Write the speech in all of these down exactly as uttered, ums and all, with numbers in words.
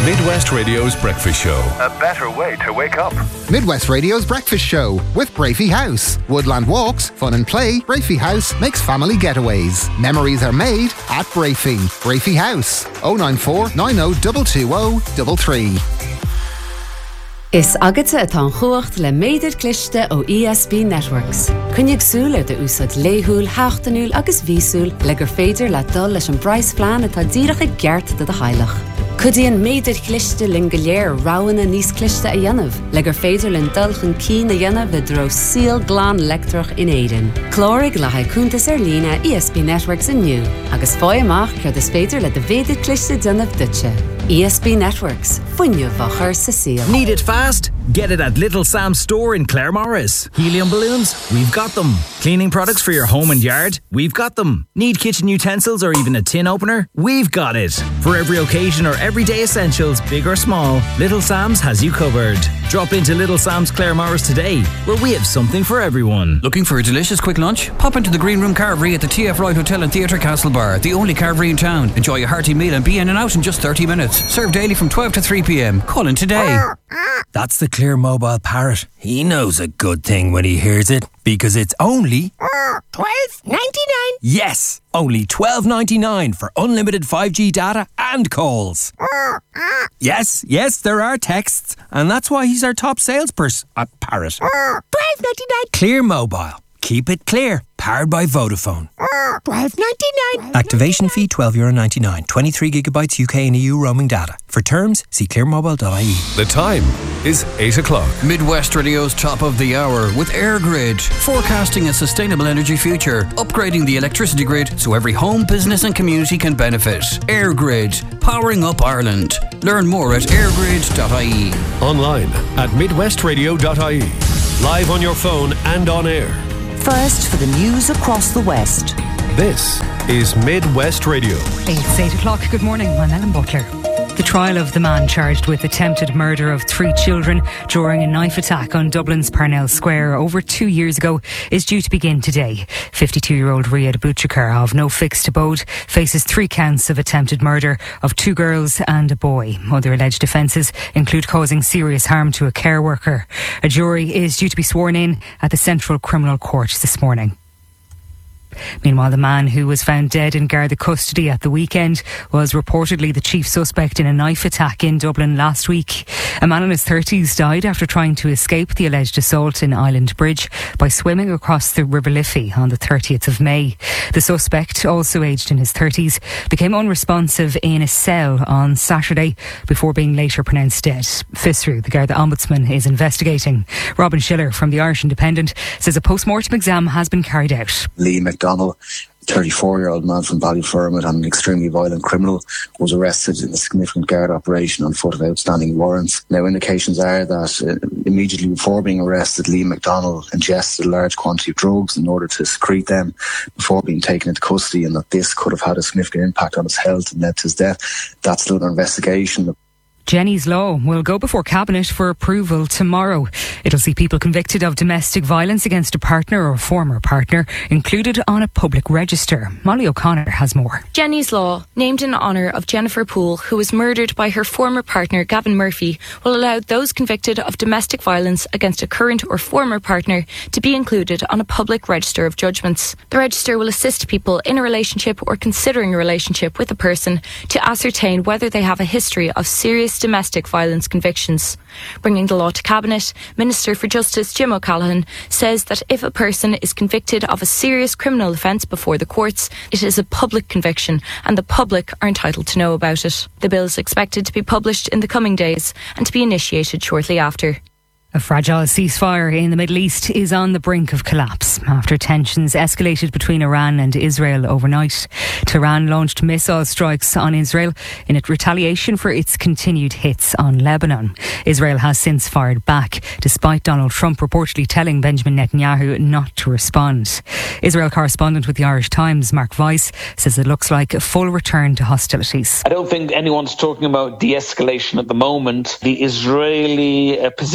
Midwest Radio's Breakfast Show. A better way to wake up. Midwest Radio's Breakfast Show with Brafey House. Woodland walks, fun and play. Brafey House makes family getaways. Memories are made at Brafey. Brafey House. oh nine four, nine oh two two oh three three. Is agate atá chuacht le méidir cliste ó E S B Networks. Cynnig súle de úsad léhúl, háchtanúl agus vísúl le gur féidir le dul leis an Bryce plan atá díracha gert de de heilach. Cudíon méidir cliste lin goléir ráwanna níos cliste a dhéanamh, le gur féidir lin dulchan cí na dhéanamh le dro síl glán lectrach in éidean. Clórig le haicúntas ar lína E S B Networks inniu, agus fáy amach cud is féidir le de véidir cliste dynamh dutse. E S B Networks, funne vachar sa síl. Need it fast? Get it at Little Sam's store in Claremorris. Helium balloons? We've got them. Cleaning products for your home and yard? We've got them. Need kitchen utensils or even a tin opener? We've got it. For every occasion or everyday essentials, big or small, Little Sam's has you covered. Drop into Little Sam's Claremorris today, where we have something for everyone. Looking for a delicious quick lunch? Pop into the Green Room Carvery at the T F Lloyd Hotel and Theatre Castlebar, the only carvery in town. Enjoy a hearty meal and be in and out in just thirty minutes. Served daily from twelve to three p.m. Call in today. That's the Clear Mobile parrot. He knows a good thing when he hears it, because it's only twelve ninety-nine. Yes, only twelve ninety-nine for unlimited five G data and calls. Yes, yes, there are texts, and that's why he's our top salesperson. A parrot. twelve ninety-nine. Clear Mobile. Keep it clear. Powered by Vodafone. twelve ninety-nine. Activation fee twelve euro ninety-nine. twenty-three gigabytes U K and E U roaming data. For terms, see clear mobile dot I E. The time is eight o'clock. Midwest Radio's top of the hour with AirGrid, forecasting a sustainable energy future, upgrading the electricity grid so every home, business and community can benefit. AirGrid, powering up Ireland. Learn more at airgrid dot I E. Online at midwest radio dot I E. Live on your phone and on air. First for the news across the West. This is Midwest Radio. It's eight o'clock. Good morning. I'm Ellen Butler. The trial of the man charged with attempted murder of three children during a knife attack on Dublin's Parnell Square over two years ago is due to begin today. fifty-two-year-old Riyad Bouchakar of no fixed abode faces three counts of attempted murder of two girls and a boy. Other alleged offences include causing serious harm to a care worker. A jury is due to be sworn in at the Central Criminal Court this morning. Meanwhile, the man who was found dead in Garda custody at the weekend was reportedly the chief suspect in a knife attack in Dublin last week. A man in his thirties died after trying to escape the alleged assault in Island Bridge by swimming across the River Liffey on the thirtieth of May. The suspect, also aged in his thirties, became unresponsive in a cell on Saturday before being later pronounced dead. Fisru, the Garda Ombudsman, is investigating. Robin Schiller from the Irish Independent says a post-mortem exam has been carried out. Lee McDonald, thirty-four-year-old man from Ballyfermot and an extremely violent criminal, was arrested in a significant guard operation on foot of outstanding warrants. Now, indications are that uh, immediately before being arrested, Lee McDonald ingested a large quantity of drugs in order to secrete them before being taken into custody, and that this could have had a significant impact on his health and led to his death. That's still under investigation. Jenny's Law will go before Cabinet for approval tomorrow. It'll see people convicted of domestic violence against a partner or former partner included on a public register. Molly O'Connor has more. Jenny's Law, named in honour of Jennifer Poole, who was murdered by her former partner Gavin Murphy, will allow those convicted of domestic violence against a current or former partner to be included on a public register of judgments. The register will assist people in a relationship or considering a relationship with a person to ascertain whether they have a history of serious domestic violence convictions. Bringing the law to Cabinet, Minister for Justice Jim O'Callaghan says that if a person is convicted of a serious criminal offence before the courts, it is a public conviction and the public are entitled to know about it. The bill is expected to be published in the coming days and to be initiated shortly after. A fragile ceasefire in the Middle East is on the brink of collapse after tensions escalated between Iran and Israel overnight. Tehran launched missile strikes on Israel in retaliation for its continued hits on Lebanon. Israel has since fired back, despite Donald Trump reportedly telling Benjamin Netanyahu not to respond. Israel correspondent with the Irish Times, Mark Weiss, says it looks like a full return to hostilities. I don't think anyone's talking about de-escalation at the moment. The Israeli uh, position this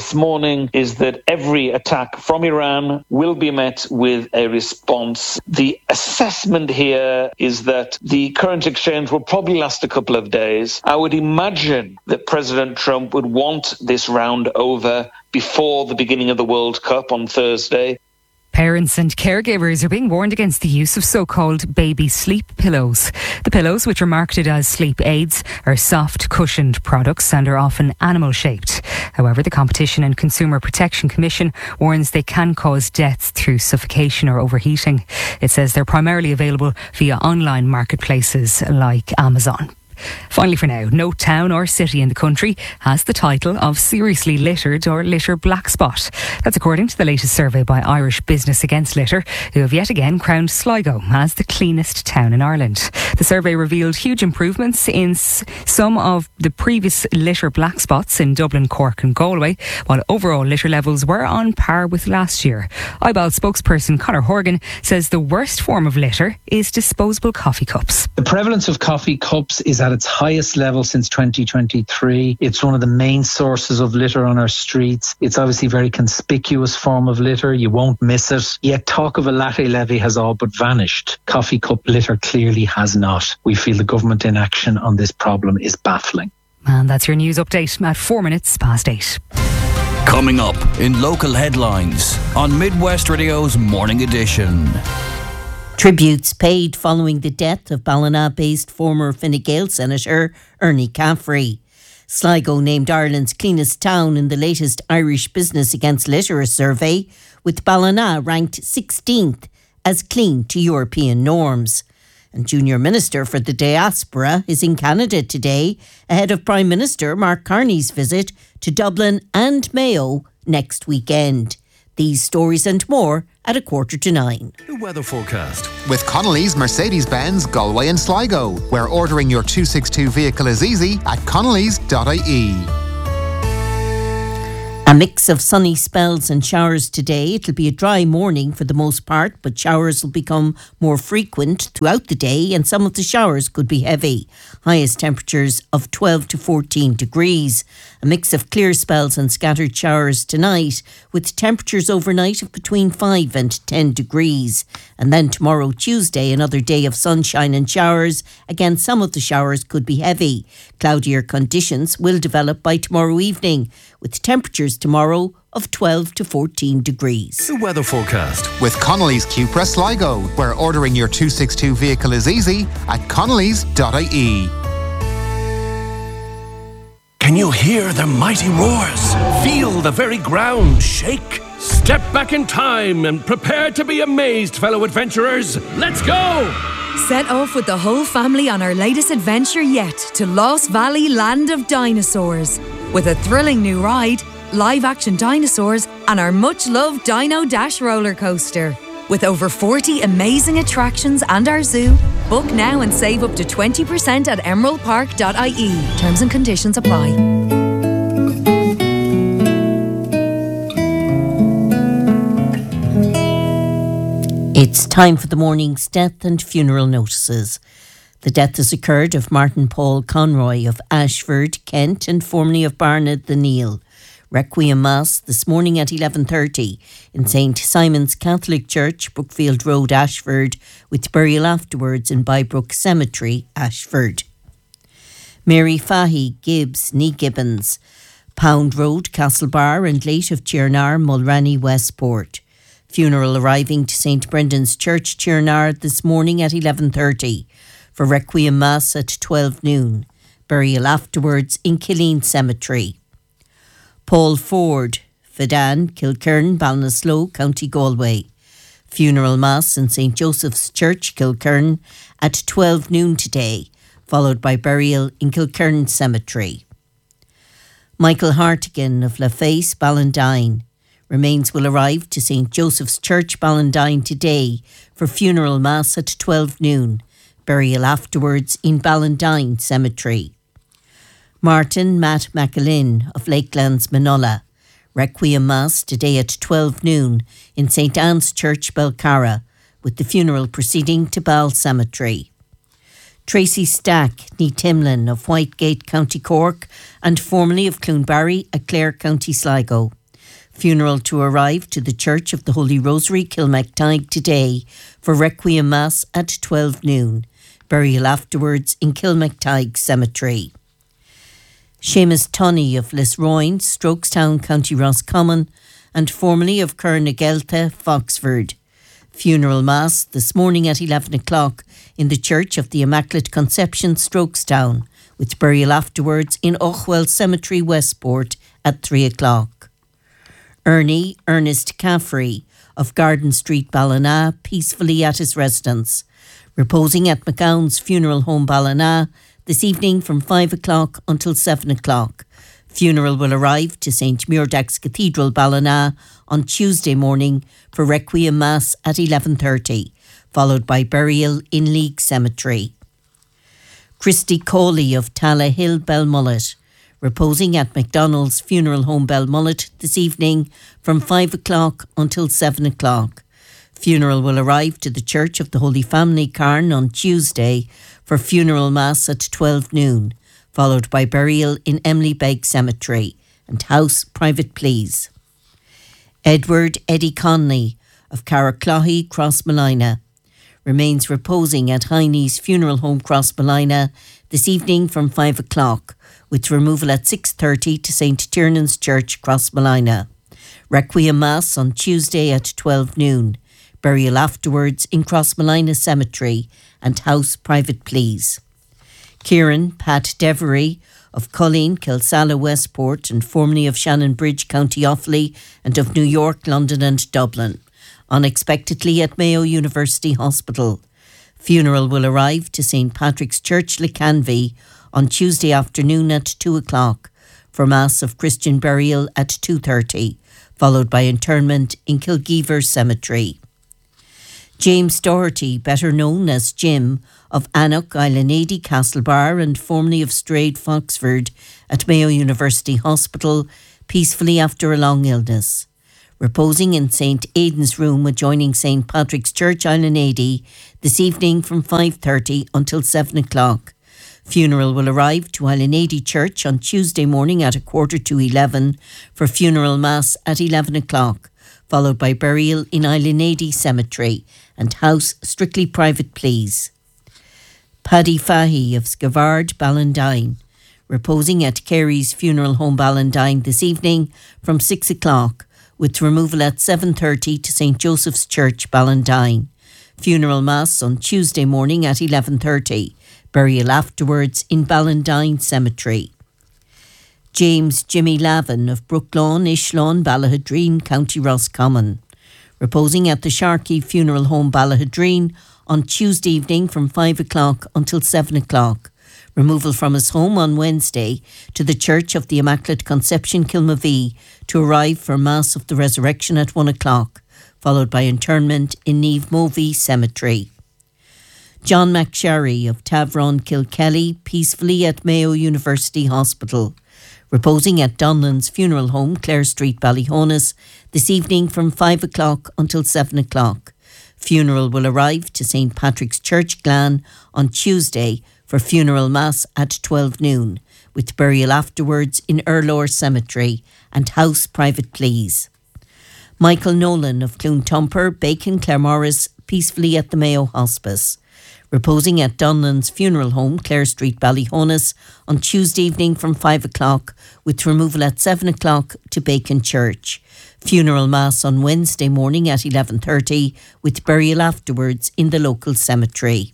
this morning is that every attack from Iran will be met with a response. The assessment here is that the current exchange will probably last a couple of days. I would imagine that President Trump would want this round over before the beginning of the World Cup on Thursday. Parents and caregivers are being warned against the use of so-called baby sleep pillows. The pillows, which are marketed as sleep aids, are soft, cushioned products and are often animal-shaped. However, the Competition and Consumer Protection Commission warns they can cause deaths through suffocation or overheating. It says they're primarily available via online marketplaces like Amazon. Finally for now, no town or city in the country has the title of seriously littered or litter black spot. That's according to the latest survey by Irish Business Against Litter, who have yet again crowned Sligo as the cleanest town in Ireland. The survey revealed huge improvements in s- some of the previous litter black spots in Dublin, Cork and Galway, while overall litter levels were on par with last year. I B A L spokesperson Conor Horgan says the worst form of litter is disposable coffee cups. The prevalence of coffee cups is at its highest level since twenty twenty-three. It's one of the main sources of litter on our streets. It's obviously a very conspicuous form of litter. You won't miss it. Yet talk of a latte levy has all but vanished. Coffee cup litter clearly has not. We feel the government inaction on this problem is baffling. And that's your news update at four minutes past eight. Coming up in local headlines on Midwest Radio's Morning Edition. Tributes paid following the death of Ballina-based former Fine Gael Senator Ernie Caffrey. Sligo named Ireland's cleanest town in the latest Irish Business Against Litter survey, with Ballina ranked sixteenth as clean to European norms. And Junior Minister for the Diaspora is in Canada today, ahead of Prime Minister Mark Carney's visit to Dublin and Mayo next weekend. These stories and more at a quarter to nine. The weather forecast. With Connolly's Mercedes-Benz Galway and Sligo, where ordering your two sixty-two vehicle is easy at connellys dot I E. A mix of sunny spells and showers today. It'll be a dry morning for the most part, but showers will become more frequent throughout the day and some of the showers could be heavy. Highest temperatures of twelve to fourteen degrees. A mix of clear spells and scattered showers tonight, with temperatures overnight of between five and ten degrees. And then tomorrow, Tuesday, another day of sunshine and showers. Again, some of the showers could be heavy. Cloudier conditions will develop by tomorrow evening, with temperatures tomorrow of twelve to fourteen degrees. The weather forecast. With Connolly's Cupra Sligo, where ordering your two sixty-two vehicle is easy at connellys dot I E. Can you hear the mighty roars? Feel the very ground shake? Step back in time and prepare to be amazed, fellow adventurers. Let's go! Set off with the whole family on our latest adventure yet to Lost Valley Land of Dinosaurs. With a thrilling new ride, live-action dinosaurs and our much-loved Dino Dash roller coaster. With over forty amazing attractions and our zoo, book now and save up to twenty percent at emerald park dot I E. Terms and conditions apply. It's time for the morning's death and funeral notices. The death has occurred of Martin Paul Conroy of Ashford, Kent, and formerly of Barnard the Neil. Requiem Mass this morning at eleven thirty in Saint Simon's Catholic Church, Brookfield Road, Ashford, with burial afterwards in Bybrook Cemetery, Ashford. Mary Fahy Gibbs, Nee Gibbons, Pound Road, Castlebar, and late of Chirnar, Mulranny, Westport. Funeral arriving to Saint Brendan's Church, Chirnar, this morning at eleven thirty for Requiem Mass at twelve noon. Burial afterwards in Killeen Cemetery. Paul Ford, Fedan, Kilkern, Ballinasloe, County Galway. Funeral Mass in Saint Joseph's Church, Kilkern, at twelve noon today, followed by burial in Kilkern Cemetery. Michael Hartigan of LaFace, Ballindine. Remains will arrive to Saint Joseph's Church, Ballindine today for funeral mass at twelve noon. Burial afterwards in Ballindine Cemetery. Martin Matt McAlinn of Lakelands, Manola. Requiem Mass today at twelve noon in Saint Anne's Church, Belcarra, with the funeral proceeding to Ball Cemetery. Tracy Stack, ní Timlin of Whitegate, County Cork, and formerly of Cloonbarry at Clare, County Sligo. Funeral to arrive to the Church of the Holy Rosary, Kilmactide today for Requiem Mass at twelve noon. Burial afterwards in Kilmactide Cemetery. Seamus Tunney of Lisroyne, Strokestown, County Roscommon, and formerly of Kernagelta, Foxford. Funeral Mass this morning at eleven o'clock in the Church of the Immaculate Conception, Strokestown, with burial afterwards in Ochwell Cemetery, Westport at three o'clock. Ernie Ernest Caffrey of Garden Street, Ballina, peacefully at his residence, reposing at McGowan's Funeral Home, Ballina, this evening from five o'clock until seven o'clock. Funeral will arrive to Saint Muirdax Cathedral, Ballina, on Tuesday morning for Requiem Mass at eleven thirty, followed by burial in League Cemetery. Christy Coley of Tala Hill, Belmullet, reposing at McDonald's Funeral Home, Belmullet, this evening from five o'clock until seven o'clock. Funeral will arrive to the Church of the Holy Family, Carn, on Tuesday for funeral mass at twelve noon, followed by burial in Emily Beg Cemetery and house private please. Edward Eddie Conley of Carraclohy, Crossmolina, remains reposing at Heine's Funeral Home, Crossmolina, this evening from five o'clock, with removal at six thirty to Saint Tiernan's Church, Crossmolina. Requiem Mass on Tuesday at twelve noon. Burial afterwards in Crossmolina Cemetery and house private please. Kieran Pat Devery of Colleen, Kilsalla, Westport, and formerly of Shannon Bridge, County Offaly, and of New York, London and Dublin, unexpectedly at Mayo University Hospital. Funeral will arrive to Saint Patrick's Church, Lecanvy, on Tuesday afternoon at two o'clock for Mass of Christian burial at two thirty, followed by interment in Kilgeever Cemetery. James Doherty, better known as Jim, of Annock, Islanady, Castlebar, and formerly of Strayed, Foxford, at Mayo University Hospital, peacefully after a long illness. Reposing in Saint Aidan's room adjoining Saint Patrick's Church, Islanady, this evening from five thirty until seven o'clock. Funeral will arrive to Islanady Church on Tuesday morning at a quarter to eleven for funeral mass at eleven o'clock, followed by burial in Islanady Cemetery and house strictly private please. Paddy Fahy of Skavard, Ballandine, reposing at Carey's Funeral Home, Ballandine, this evening from six o'clock, with removal at seven thirty to Saint Joseph's Church, Ballandine. Funeral Mass on Tuesday morning at eleven thirty. Burial afterwards in Ballandine Cemetery. James Jimmy Lavin of Brooklawn, Ishlawn, Ballahadreen, County Roscommon, reposing at the Sharkey Funeral Home, Ballahadreen, on Tuesday evening from five o'clock until seven o'clock. Removal from his home on Wednesday to the Church of the Immaculate Conception, Kilmavee, to arrive for Mass of the Resurrection at one o'clock, followed by interment in Neve Movie Cemetery. John McSherry of Tavron, Kilkelly, peacefully at Mayo University Hospital, reposing at Donlan's Funeral Home, Clare Street, Ballyhonus, this evening from five o'clock until seven o'clock. Funeral will arrive to Saint Patrick's Church, Glan, on Tuesday for funeral mass at twelve noon, with burial afterwards in Erlore Cemetery and house private please. Michael Nolan of Cloontumper, Bacon, Claremorris, peacefully at the Mayo Hospice, reposing at Donlan's Funeral Home, Clare Street, Ballyhonus, on Tuesday evening from five o'clock, with removal at seven o'clock to Bacon Church. Funeral Mass on Wednesday morning at eleven thirty, with burial afterwards in the local cemetery.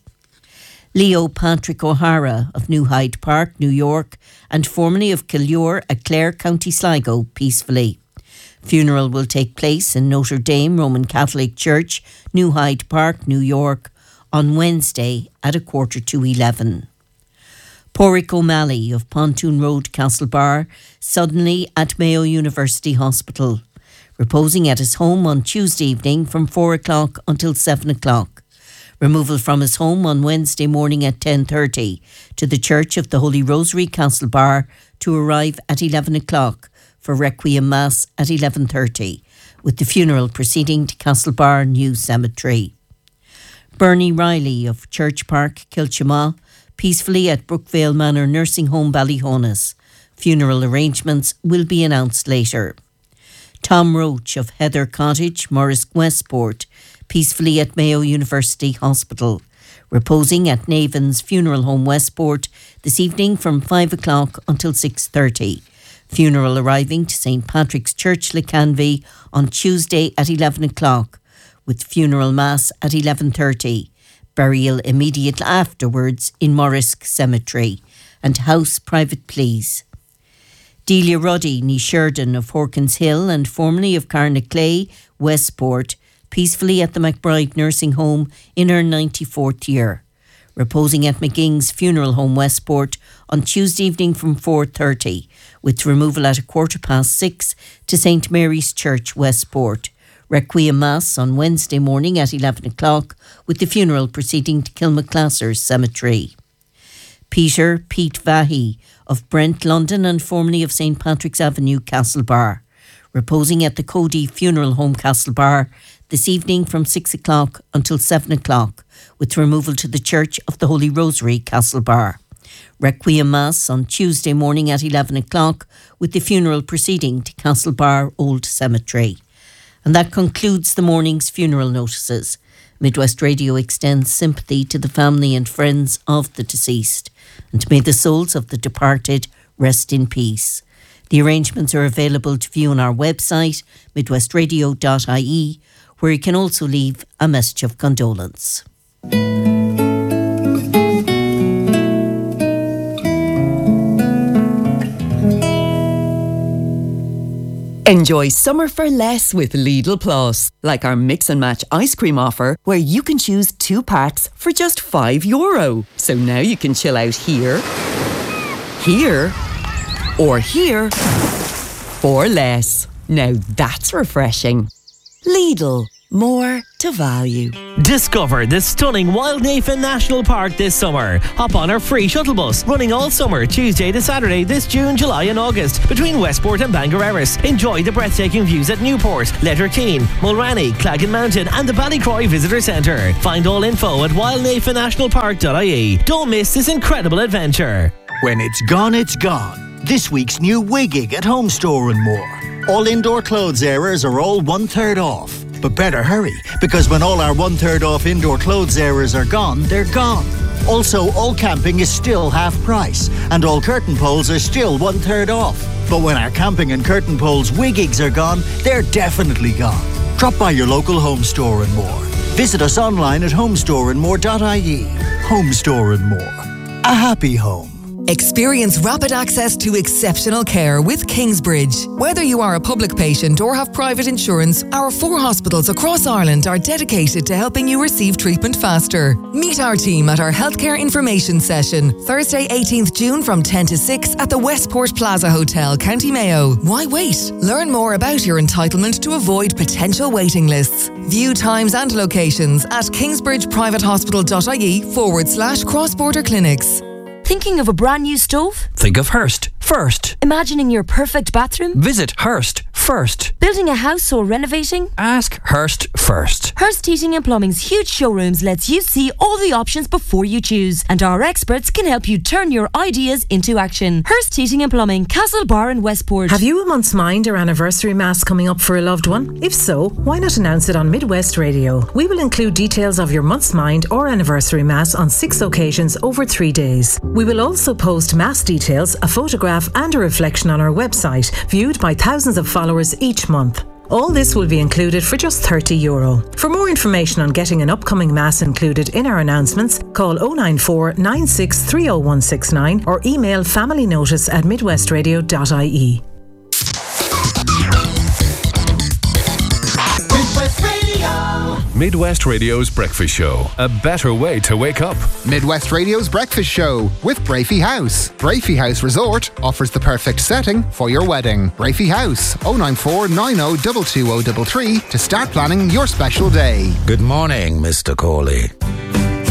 Leo Patrick O'Hara of New Hyde Park, New York, and formerly of Killure at Clare, County Sligo, peacefully. Funeral will take place in Notre Dame Roman Catholic Church, New Hyde Park, New York, on Wednesday at a quarter to eleven. Porrick O'Malley of Pontoon Road, Castlebar, suddenly at Mayo University Hospital, reposing at his home on Tuesday evening from four o'clock until seven o'clock. Removal from his home on Wednesday morning at ten thirty to the Church of the Holy Rosary, Castlebar, to arrive at eleven o'clock for Requiem Mass at eleven thirty, with the funeral proceeding to Castlebar New Cemetery. Bernie Riley of Church Park, Kilchama, peacefully at Brookvale Manor Nursing Home, Ballyhonus. Funeral arrangements will be announced later. Tom Roach of Heather Cottage, Morris Westport, peacefully at Mayo University Hospital. Reposing at Navan's Funeral Home Westport this evening from five o'clock until six thirty. Funeral arriving to Saint Patrick's Church, Lecanvy on Tuesday at eleven o'clock, with funeral mass at eleven thirty. Burial immediately afterwards in Morrisk Cemetery, and house private please. Delia Ruddy, ní Sheridan of Horkins Hill and formerly of Carnaclay, Westport, peacefully at the McBride Nursing Home in her ninety-fourth year. Reposing at McGing's Funeral Home, Westport on Tuesday evening from four thirty, with removal at a quarter past six to Saint Mary's Church, Westport. Requiem Mass on Wednesday morning at eleven o'clock, with the funeral proceeding to Kilmaclassers Cemetery. Peter Pete Vahy of Brent, London and formerly of Saint Patrick's Avenue, Castlebar. Reposing at the Cody Funeral Home, Castlebar this evening from six o'clock until seven o'clock, with removal to the Church of the Holy Rosary, Castlebar. Requiem Mass on Tuesday morning at eleven o'clock, with the funeral proceeding to Castlebar Old Cemetery. And that concludes the morning's funeral notices. Midwest Radio extends sympathy to the family and friends of the deceased, and may the souls of the departed rest in peace. The arrangements are available to view on our website, midwest radio dot I E, where you can also leave a message of condolence. Enjoy summer for less with Lidl Plus, like our mix and match ice cream offer, where you can choose two packs for just five euro. So now you can chill out here, here, or here for less. Now that's refreshing. Lidl, more to value. Discover the stunning Wildnafen National Park this summer. Hop on our free shuttle bus, running all summer, Tuesday to Saturday this June, July and August, between Westport and Bangareras. Enjoy the breathtaking views at Newport, Letterkeene, Mulranny, Claggan Mountain and the Ballycroy Visitor Centre. Find all info at wildnafen national park dot I E. Don't miss this incredible adventure. When it's gone, it's gone. This week's new Wiggig at Home Store and More. All indoor clothes areas are all one-third off. But better hurry, because when all our one-third off indoor clothes areas are gone, they're gone. Also, all camping is still half price, and all curtain poles are still one-third off. But when our camping and curtain poles Wiggigs are gone, they're definitely gone. Drop by your local Home Store and More. Visit us online at home store and more dot I E. Home Store and More. A happy home. Experience rapid access to exceptional care with Kingsbridge. Whether you are a public patient or have private insurance, our four hospitals across Ireland are dedicated to helping you receive treatment faster. Meet our team at our healthcare information session, Thursday eighteenth June from ten to six at the Westport Plaza Hotel, County Mayo. Why wait? Learn more about your entitlement to avoid potential waiting lists. View times and locations at kingsbridgeprivatehospital.ie forward slash cross-border clinics. Thinking of a brand new stove? Think of Hearst first. Imagining your perfect bathroom? Visit Hearst first. Building a house or renovating? Ask Hearst first. Hearst Heating and Plumbing's huge showrooms lets you see all the options before you choose, and our experts can help you turn your ideas into action. Hearst Heating and Plumbing, Castlebar and Westport. Have you a month's mind or anniversary mass coming up for a loved one? If so, why not announce it on Midwest Radio? We will include details of your month's mind or anniversary mass on six occasions over three days. We will also post mass details, a photograph and a reflection on our website, viewed by thousands of followers each month. All this will be included for just thirty euro. For more information on getting an upcoming mass included in our announcements, call oh nine four, nine six three oh one six nine or email familynotice at midwest radio dot I E. Midwest Radio's Breakfast Show. A better way to wake up. Midwest Radio's Breakfast Show with Brafey House. Brafey House Resort offers the perfect setting for your wedding. Brafey House, oh nine four, nine oh two two oh three three to start planning your special day. Good morning, Mister Corley.